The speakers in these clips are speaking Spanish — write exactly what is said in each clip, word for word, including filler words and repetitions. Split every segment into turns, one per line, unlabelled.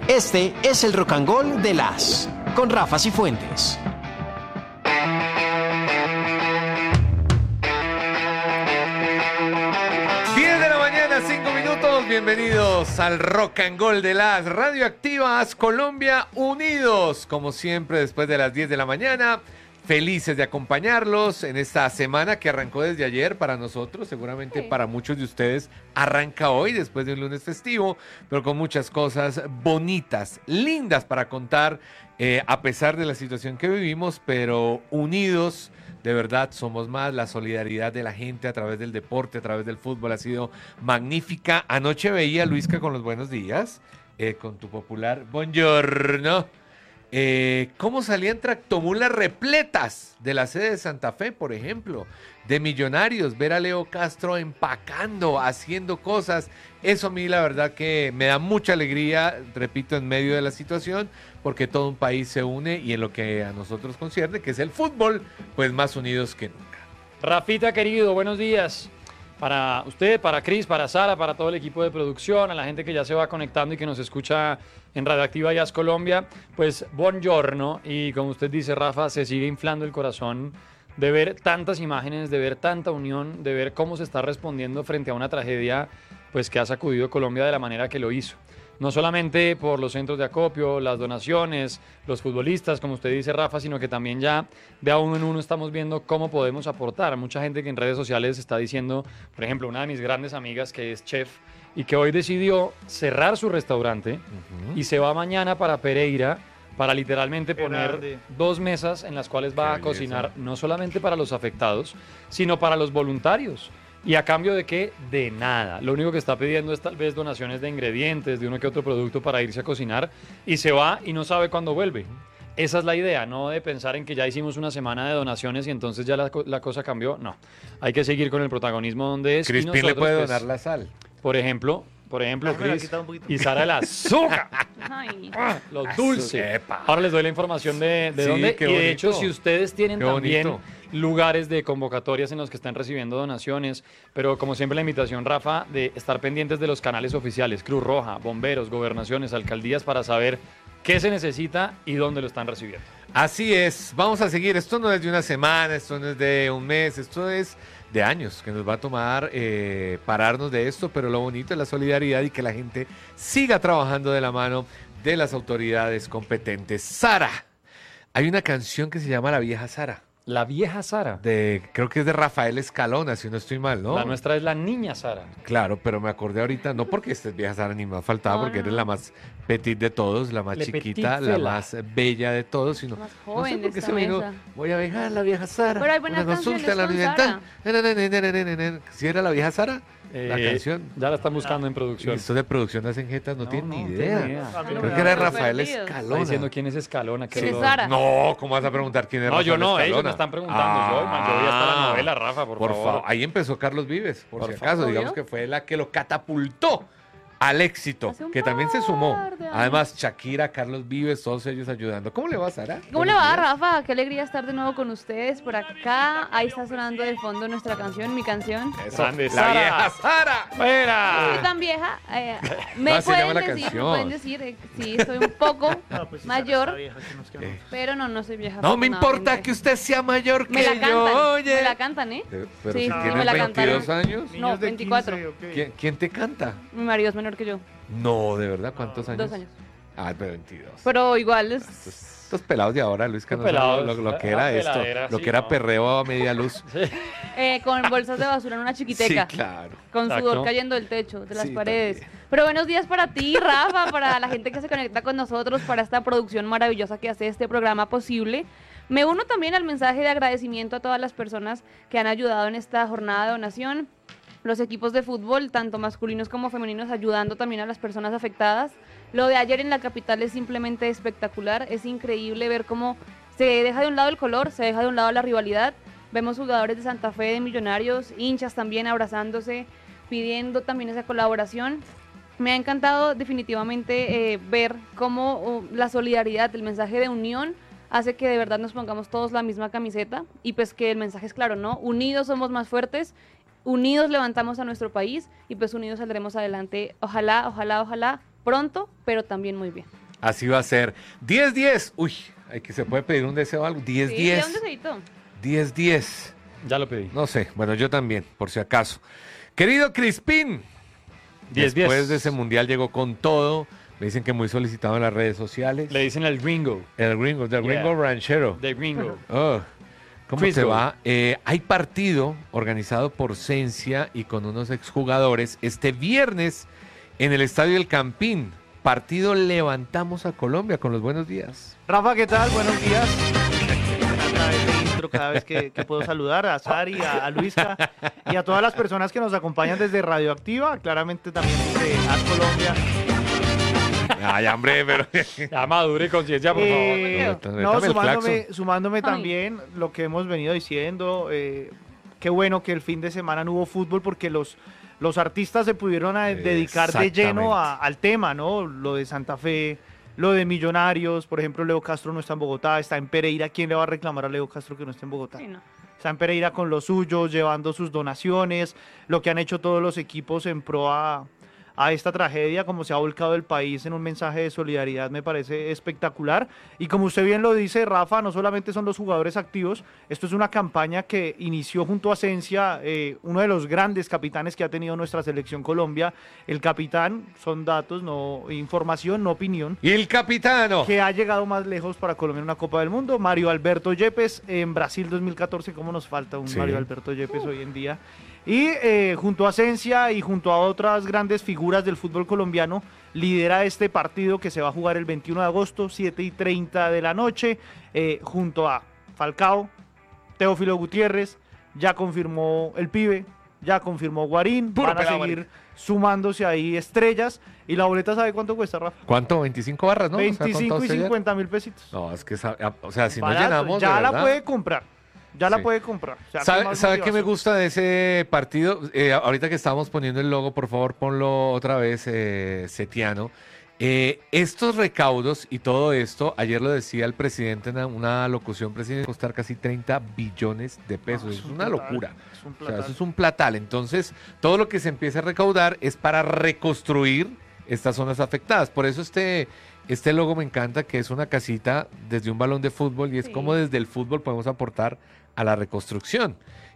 Este es el Rock and Roll de las con Rafa Cifuentes.
diez de la mañana, cinco minutos. Bienvenidos al Rock and Roll de las Radioactivas Colombia Unidos. Como siempre, después de las diez de la mañana. Felices de acompañarlos en esta semana que arrancó desde ayer para nosotros, seguramente
sí.
Para muchos de ustedes arranca hoy después de un lunes festivo, pero con muchas cosas bonitas, lindas para contar, eh, a pesar de la situación que vivimos, pero unidos, de verdad somos más. La solidaridad de la gente a través del deporte, a través del fútbol ha sido magnífica. Anoche veía a Luisca con los buenos días, eh, con tu popular buongiorno. Eh, ¿Cómo salían tractomulas repletas de la sede de Santa Fe, por ejemplo, de Millonarios? Ver a Leo Castro empacando, haciendo cosas, eso a mí la verdad que me da mucha alegría, repito, en medio de la situación, porque todo un país se une y en lo que a nosotros concierne, que es el fútbol, pues más unidos que nunca.
Rafita querido, buenos días. Para usted, para Cris, para Sara, para todo el equipo de producción, a la gente que ya se va conectando y que nos escucha en Radioactiva Jazz Colombia, pues buongiorno. Y como usted dice, Rafa, se sigue inflando el corazón de ver tantas imágenes, de ver tanta unión, de ver cómo se está respondiendo frente a una tragedia pues que ha sacudido Colombia de la manera que lo hizo. No solamente por los centros de acopio, las donaciones, los futbolistas, como usted dice, Rafa, sino que también ya de a uno en uno estamos viendo cómo podemos aportar. Mucha gente que en redes sociales está diciendo, por ejemplo, una de mis grandes amigas que es chef y que hoy decidió cerrar su restaurante uh-huh. y se va mañana para Pereira para literalmente Qué poner grande. dos mesas en las cuales va Qué a cocinar belleza. No solamente para los afectados, sino para los voluntarios. ¿Y a cambio de qué? De nada. Lo único que está pidiendo es tal vez donaciones de ingredientes, de uno que otro producto para irse a cocinar y se va y no sabe cuándo vuelve. Esa es la idea, no de pensar en que ya hicimos una semana de donaciones y entonces ya la, la cosa cambió. No, hay que seguir con el protagonismo donde es.
Crispín le puede donar pues, la sal.
Por ejemplo, por ejemplo, Cris y Sara el azúcar. Ay. Ah, los dulces. Ahora les doy la información de, de sí, dónde. Y de hecho, si ustedes tienen qué también bonito. lugares de convocatorias en los que están recibiendo donaciones, pero como siempre la invitación, Rafa, de estar pendientes de los canales oficiales, Cruz Roja, bomberos, gobernaciones, alcaldías, para saber qué se necesita y dónde lo están recibiendo.
Así es, vamos a seguir. Esto no es de una semana, esto no es de un mes, esto es de años que nos va a tomar eh, pararnos de esto, pero lo bonito es la solidaridad y que la gente siga trabajando de la mano de las autoridades competentes. Sara, hay una canción que se llama La Vieja Sara.
La Vieja Sara.
De, creo que es de Rafael Escalona, si no estoy mal, ¿no?
La nuestra es La Niña Sara.
Claro, pero me acordé ahorita, no porque estés Vieja Sara ni más faltaba, no, porque no. eres la más petit de todos, la más Le chiquita, la más bella de todos, sino
más joven
no sé por qué se
mesa.
vino, voy a dejar La Vieja Sara.
Pero hay buenas
una consulta
canciones
en la
con
¿Si era La Vieja Sara?
Eh,
la canción.
Ya la están buscando en producción.
Esto de producción hacen jetas, no, no tienen ni
no,
idea.
idea.
Creo que era Rafael Escalona.
Está diciendo quién es Escalona.
¿Quién es Sara?
No, ¿cómo vas a preguntar quién es
no,
Rafael
yo no,
Escalona?
ellos me están preguntando. Ah, yo, man, yo vi hasta la novela, Rafa, por,
por
favor.
favor. Ahí empezó Carlos Vives, por, por si acaso.
favor.
Digamos que fue la que lo catapultó al éxito, que también se sumó. Además, Shakira, Carlos Vives, todos ellos ayudando. ¿Cómo le va, Sara?
¿Cómo le va, Rafa? Qué alegría estar de nuevo con ustedes por acá. Ahí está sonando de fondo nuestra canción, mi canción.
Eso, la vieja Sara.
¡Fuera!
¿Qué tan vieja? Eh, me
no,
pueden
la
decir,
canción.
me pueden decir, eh, sí, soy un poco no, pues, mayor,
vieja, que
eh.
pero no, no soy vieja.
No me importa que usted sea mayor que
me la
yo,
cantan,
oye.
Me la cantan, ¿eh?
Pero
sí,
si
no,
tienes
me la
veintidós
cantaron.
años.
No, veinticuatro.
quince, okay.
¿Quién, ¿Quién te canta?
Mi marido es menor que yo.
No, ¿de verdad? ¿Cuántos
no,
años?
Dos años.
Ah, pero veintidós.
Pero igual es...
Estos, estos pelados de ahora, Luis, que no
pelados,
lo, lo que era esto, lo
sí,
que era
no.
perreo a media luz.
Sí.
Eh, con bolsas de basura en una chiquiteca.
Sí, claro.
Con
Exacto.
sudor cayendo del techo, de las
Sí,
paredes.
también.
Pero buenos días para ti, Rafa, para la gente que se conecta con nosotros, para esta producción maravillosa que hace este programa posible. Me uno también al mensaje de agradecimiento a todas las personas que han ayudado en esta jornada de donación. Los equipos de fútbol, tanto masculinos como femeninos, ayudando también a las personas afectadas. Lo de ayer en la capital es simplemente espectacular. Es increíble ver cómo se deja de un lado el color, se deja de un lado la rivalidad. Vemos jugadores de Santa Fe, de Millonarios, hinchas también abrazándose, pidiendo también esa colaboración. Me ha encantado definitivamente eh, ver cómo uh, la solidaridad, el mensaje de unión hace que de verdad nos pongamos todos la misma camiseta y pues que el mensaje es claro, ¿no? Unidos somos más fuertes, unidos levantamos a nuestro país y pues unidos saldremos adelante. Ojalá, ojalá, ojalá pronto, pero también muy bien.
Así va a ser. diez diez. Uy, hay que se puede pedir un deseo o algo. diez diez.
Sí, un deseito.
diez diez.
Ya lo pedí.
No sé, bueno, yo también, por si acaso. Querido Crispín,
diez diez.
después de ese mundial llegó con todo. Me dicen que muy solicitado en las redes sociales.
Le dicen el gringo.
El gringo, del
Yeah.
gringo ranchero.
De gringo.
Oh, ¿cómo
Chris
se
Go.
va? Eh, hay partido organizado por Cencia y con unos exjugadores este viernes en el Estadio El Campín. Partido Levantamos a Colombia con los buenos días.
Rafa, ¿qué tal? Buenos días. A través de intro, cada vez que, que puedo saludar a Sari, a, a Luisca y a todas las personas que nos acompañan desde Radioactiva, claramente también desde A Colombia.
Ay, hombre, pero...
Ya madure conciencia, por
Eh,
favor.
no,
Métame el
sumándome,
claxon.
sumándome
Ay.
también lo que hemos venido diciendo. eh, qué bueno que el fin de semana no hubo fútbol porque los, los artistas se pudieron a dedicar de lleno a-
Exactamente.
al tema, ¿no? Lo de Santa Fe, lo de Millonarios, por ejemplo, Leo Castro no está en Bogotá, está en Pereira. ¿Quién le va a reclamar a Leo Castro que no esté en Bogotá?
Sí, no.
Está en Pereira con los suyos, llevando sus donaciones, lo que han hecho todos los equipos en pro a, a esta tragedia, como se ha volcado el país en un mensaje de solidaridad, me parece espectacular. Y como usted bien lo dice, Rafa, no solamente son los jugadores activos, esto es una campaña que inició junto a Cencia, eh, uno de los grandes capitanes que ha tenido nuestra selección Colombia. El capitán, son datos, no información, no opinión,
Y el capitano.
que ha llegado más lejos para Colombia en una Copa del Mundo, Mario Alberto Yepes, en Brasil dos mil catorce, ¿cómo nos falta un
Sí.
Mario Alberto Yepes hoy en día? Y eh, junto a Cencia y junto a otras grandes figuras del fútbol colombiano, lidera este partido que se va a jugar el veintiuno de agosto, siete y treinta de la noche, eh, junto a Falcao, Teófilo Gutiérrez, ya confirmó el Pibe, ya confirmó Guarín,
Puro
van a
pelado,
seguir
marica.
sumándose ahí estrellas. ¿Y la boleta sabe cuánto cuesta, Rafa?
¿Cuánto? ¿veinticinco barras, no? ¿Nos ha contado
veinticinco y
usted ayer?
cincuenta mil pesitos.
No, es que, esa- o sea, si no
Barato,
llenamos,
ya
de
la
verdad.
puede comprar. Ya la
Sí.
puede comprar. O sea, ¿qué
¿Sabe,
más
sabe qué me
motivación?
gusta de ese partido? Eh, ahorita que estábamos poniendo el logo, por favor, ponlo otra vez, eh, Setiano. Eh, estos recaudos y todo esto, ayer lo decía el presidente en una, una locución, presidente, costar casi treinta billones de pesos.
No,
es,
un
una
platal,
locura.
es un
O sea,
platal.
eso es un platal. Entonces, todo lo que se empieza a recaudar es para reconstruir estas zonas afectadas. Por eso este, este logo me encanta, que es una casita desde un balón de fútbol y es
Sí.
como desde el fútbol podemos aportar a la reconstrucción.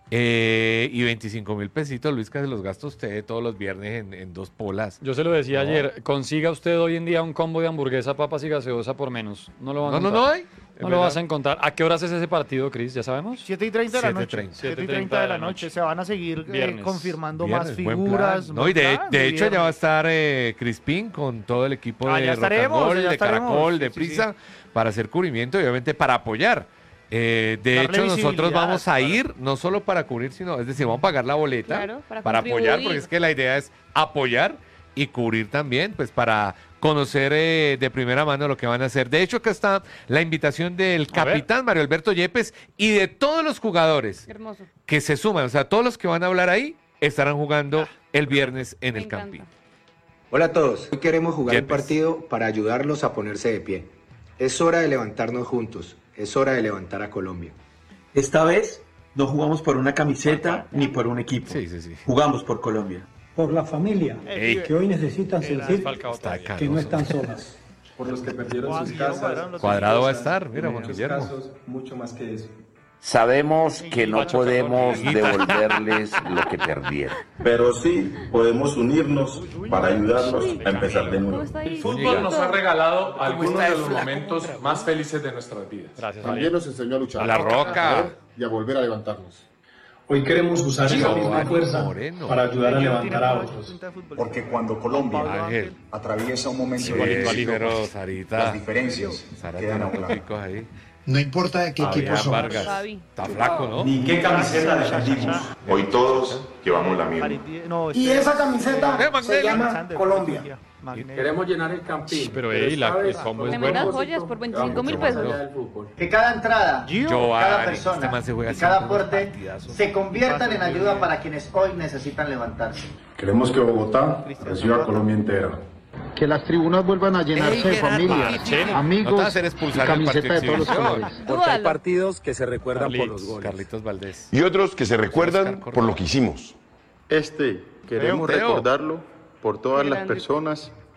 Eh, y veinticinco mil pesitos, Luis, que se los gasta usted todos los viernes en, en dos polas.
Yo se lo decía
No.
ayer, consiga usted hoy en día un combo de hamburguesa, papas y gaseosa por menos. No lo van a
No, no,
encontrar.
no hay.
No lo vas a encontrar. ¿A qué horas es ese partido, Cris? ¿Ya sabemos?
siete y treinta de la
siete y
noche.
treinta.
siete y treinta de la noche. Se van a seguir eh,
Viernes.
confirmando
Viernes,
más
buen
figuras.
plan. No, y de,
buen plan,
de hecho, ya va a
viernes.
estar eh, Crispín con todo el equipo
Ah,
de
ya estaremos,
Rocangol,
ya
de
estaremos.
Caracol,
Sí,
de
sí,
Prisa, para hacer cubrimiento y obviamente para apoyar. Eh, de
Darle
hecho, nosotros
visibilidad,
vamos a
claro.
ir no solo para cubrir, sino, es decir, vamos a pagar la boleta
Claro, para
apoyar,
contribuir.
porque es que la idea es apoyar y cubrir también, pues para conocer eh, de primera mano lo que van a hacer. De hecho, acá está la invitación del
A ver.
capitán Mario Alberto Yepes y de todos los jugadores
Hermoso.
que se suman, o sea, todos los que van a hablar ahí estarán jugando el viernes en
Me
el
encanta.
Campín.
Hola a todos, hoy queremos jugar
Yepes.
un partido para ayudarlos a ponerse de pie. Es hora de levantarnos juntos, es hora de levantar a Colombia.
Esta vez no jugamos por una camiseta ni por un equipo.
Sí, sí, sí.
Jugamos por Colombia.
Por la familia,
Ey.
que hoy necesitan sentir
Falcao
Está
todavía.
que no
canoso.
están solas.
Por los que perdieron
Juan
sus
Guillermo
casas.
Cuadrado,
Cuadrado va a
sus
estar,
cosas,
mira,
en
Juan
muchos
Guillermo.
casos, mucho más que eso.
Sabemos que no
Pacho
podemos
Carboni.
devolverles lo que perdieron.
Pero sí podemos unirnos para ayudarlos a empezar de
¿Cómo
nuevo.
está ahí?
Fútbol nos ha regalado algunos
está de
de los
flaco,
momentos más felices de nuestras vidas.
Gracias,
También
María.
nos enseñó a luchar,
A la Roca.
y a volver a levantarnos.
Hoy queremos usar esa misma
Giovanni
fuerza
Moreno.
para ayudar a
Tiene
levantar a
mucha
otros.
pinta de futbolista.
Porque cuando
Juan
Colombia
Pablo
Ángel.
Ángel.
atraviesa un momento
Sí,
de
sí, pero
las
Sarita,
diferencias
Sara
quedan
tiene
a un
unos
lado.
picos ahí.
No importa de qué
Fabián Vargas.
Fabi.
Está flaco, ¿no?
Ni qué camiseta defendimos.
Hoy todos llevamos la misma.
Farid- no,
Y
este-
esa camiseta
Eh, Magnelli.
se llama
Alexander,
Colombia.
Magnelli.
Queremos llenar el campín.
Pero, ey, la- el combo es
Tremendas
bueno.
joyas por veinticinco mil pesos.
Que cada entrada,
Gio,
Giovanni,
cada
este man
persona
se juega
y cada
siempre unos
aporte
partidazos.
se conviertan en ayuda para quienes hoy necesitan levantarse.
Queremos que Bogotá reciba a Colombia entera.
Que las tribunas vuelvan a llenarse
Ey,
de
Gerardo,
familia,
Marcheno. No te
amigos
vas a hacer
y
expulsar del
camiseta
partido
de todos los
exhibición.
colores.
Dúdalo.
partidos que se recuerdan
Carlitos, Carlitos Valdés.
Y otros que se
recuerdan por lo
que hicimos.
Este queremos
Teo.
recordarlo por todas
Qué
las
grande.
personas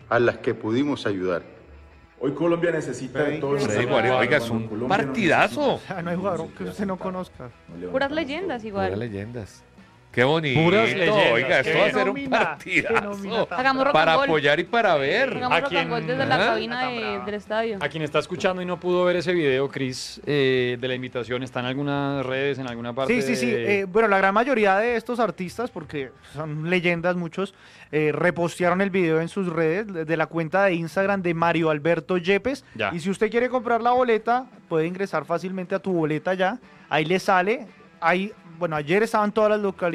a las que pudimos ayudar.
Hoy Colombia necesita de todos.
Freddy Guarín, oiga, es un partidazo.
O sea, no hay jugador que usted no conozca.
Puras leyendas igual.
Puras leyendas. Qué bonito.
Puras leyendas,
Oiga, esto
qué
va a ser un
nómina, qué
partidazo.
nómina tan
Hagamos rock
Para
and roll.
apoyar y para ver.
Hagamos
¿A
rock
quién?
and roll desde la
¿Ah?
cabina de- del estadio.
A quien está escuchando y no pudo ver ese video, Cris, eh, de la invitación, ¿está en algunas redes, en alguna parte?
Sí, sí, sí.
de-
eh, bueno, la gran mayoría de estos artistas, porque son leyendas muchos, eh, repostearon el video en sus redes de de la cuenta de Instagram de Mario Alberto Yepes.
Ya.
Y si usted quiere comprar la boleta, puede ingresar fácilmente a tu boleta ya. Ahí le sale. Ahí, bueno, ayer estaban todas las localidades.